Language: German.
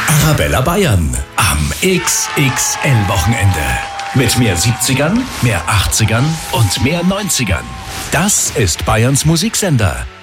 Arabella Bayern am XXL-Wochenende. Mit mehr 70ern, mehr 80ern und mehr 90ern. Das ist Bayerns Musiksender